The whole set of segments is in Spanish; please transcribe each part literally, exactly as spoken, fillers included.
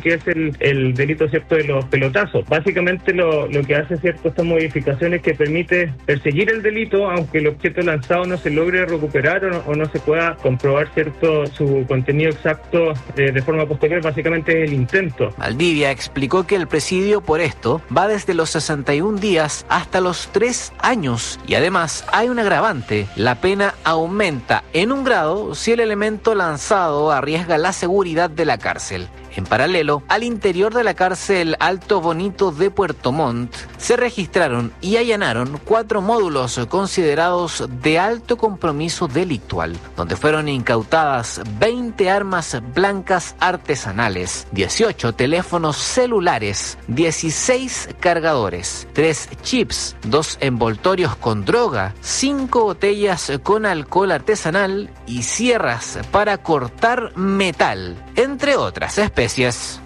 que es el, el delito, ¿cierto?, de los pelotazos. Básicamente lo, lo que hace, ¿cierto?, esta modificación es que permite perseguir el delito aunque el objeto lanzado no se logre recuperar o no, o no se pueda comprobar, ¿cierto?, su contenido exacto eh, de forma posterior. Básicamente es el intento. Valdivia explicó que el presidio por esto va desde los sesenta y un días hasta los tres años y además hay un agravante: la pena aumenta en un grado si el elemento lanzado arriesga la seguridad de la cárcel. En paralelo, al interior de la cárcel Alto Bonito de Puerto Montt se registraron y allanaron cuatro módulos considerados de alto compromiso delictual, donde fueron incautadas veinte armas blancas artesanales, dieciocho teléfonos celulares, dieciséis cargadores, tres chips, dos envoltorios con droga, cinco botellas con alcohol artesanal y sierras para cortar metal, entre otras especies. Tres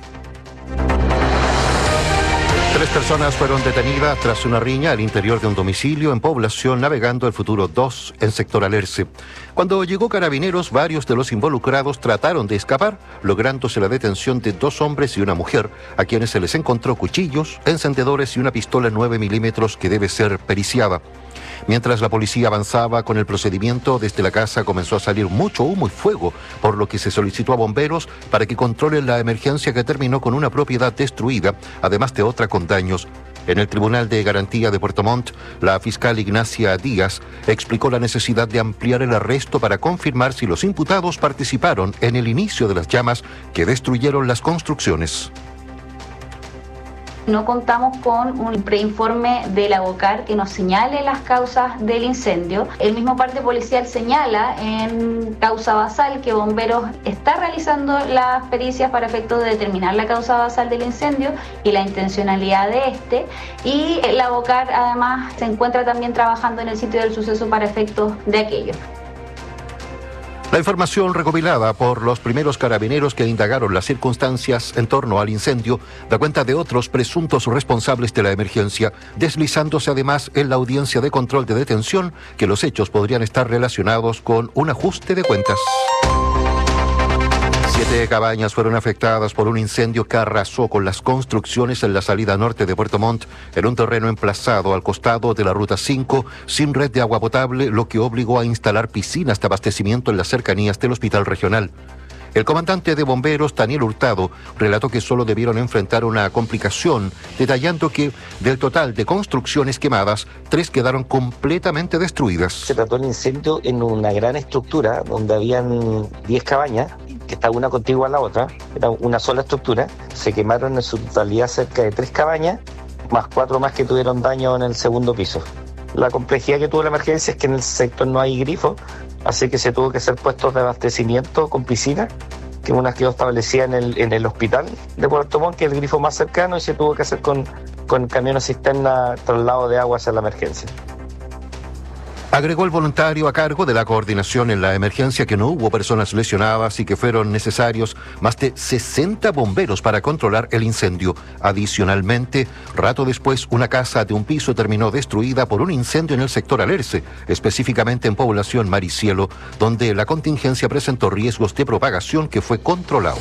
personas fueron detenidas tras una riña al interior de un domicilio en Población Navegando el Futuro dos, en sector Alerce. Cuando llegó Carabineros, varios de los involucrados trataron de escapar, lográndose la detención de dos hombres y una mujer, a quienes se les encontró cuchillos, encendedores y una pistola nueve milímetros que debe ser periciada. Mientras la policía avanzaba con el procedimiento, desde la casa comenzó a salir mucho humo y fuego, por lo que se solicitó a bomberos para que controlen la emergencia, que terminó con una propiedad destruida, además de otra con daños. En el Tribunal de Garantía de Puerto Montt, la fiscal Ignacia Díaz explicó la necesidad de ampliar el arresto para confirmar si los imputados participaron en el inicio de las llamas que destruyeron las construcciones. No contamos con un preinforme del ABOCAR que nos señale las causas del incendio. El mismo parte policial señala en causa basal que Bomberos está realizando las pericias para efectos de determinar la causa basal del incendio y la intencionalidad de este. Y el ABOCAR además se encuentra también trabajando en el sitio del suceso para efectos de aquello. La información recopilada por los primeros carabineros que indagaron las circunstancias en torno al incendio da cuenta de otros presuntos responsables de la emergencia, deslizándose además en la audiencia de control de detención que los hechos podrían estar relacionados con un ajuste de cuentas. Siete cabañas fueron afectadas por un incendio que arrasó con las construcciones en la salida norte de Puerto Montt, en un terreno emplazado al costado de la Ruta cinco, sin red de agua potable, lo que obligó a instalar piscinas de abastecimiento en las cercanías del hospital regional. El comandante de bomberos, Daniel Hurtado, relató que solo debieron enfrentar una complicación, detallando que del total de construcciones quemadas, tres quedaron completamente destruidas. Se trató el incendio en una gran estructura donde habían diez cabañas, que está una contigua a la otra, era una sola estructura. Se quemaron en su totalidad cerca de tres cabañas, más cuatro más que tuvieron daño en el segundo piso. La complejidad que tuvo la emergencia es que en el sector no hay grifo, así que se tuvo que hacer puestos de abastecimiento con piscina, que una quedó establecida en el, en el hospital de Puerto Montt, que es el grifo más cercano, y se tuvo que hacer con, con camiones cisterna traslado de agua hacia la emergencia. Agregó el voluntario a cargo de la coordinación en la emergencia que no hubo personas lesionadas y que fueron necesarios más de sesenta bomberos para controlar el incendio. Adicionalmente, rato después, una casa de un piso terminó destruida por un incendio en el sector Alerce, específicamente en Población Maricielo, donde la contingencia presentó riesgos de propagación que fue controlado.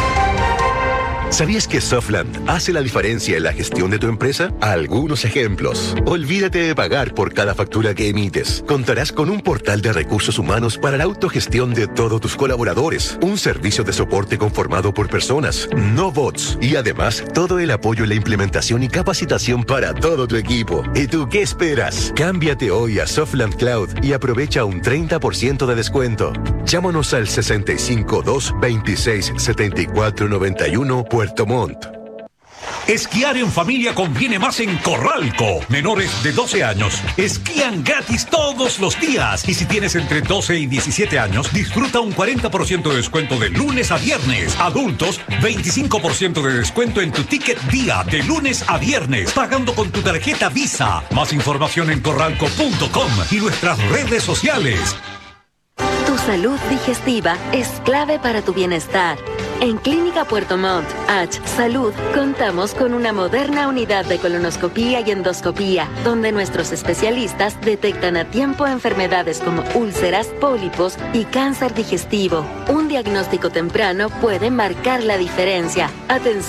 ¿Sabías que Softland hace la diferencia en la gestión de tu empresa? Algunos ejemplos. Olvídate de pagar por cada factura que emites. Contarás con un portal de recursos humanos para la autogestión de todos tus colaboradores. Un servicio de soporte conformado por personas, no bots. Y además, todo el apoyo en la implementación y capacitación para todo tu equipo. ¿Y tú qué esperas? Cámbiate hoy a Softland Cloud y aprovecha un treinta por ciento de descuento. Llámanos al sesenta y cinco, dos, veintiséis, setenta y cuatro, noventa y uno Puerto Montt. Esquiar en familia conviene más en Corralco. Menores de doce años esquían gratis todos los días. Y si tienes entre doce y diecisiete años, disfruta un cuarenta por ciento de descuento de lunes a viernes. Adultos, veinticinco por ciento de descuento en tu ticket día de lunes a viernes, pagando con tu tarjeta Visa. Más información en corralco punto com y nuestras redes sociales. Tu salud digestiva es clave para tu bienestar. En Clínica Puerto Montt, H Salud, contamos con una moderna unidad de colonoscopía y endoscopía, donde nuestros especialistas detectan a tiempo enfermedades como úlceras, pólipos y cáncer digestivo. Un diagnóstico temprano puede marcar la diferencia. Atención.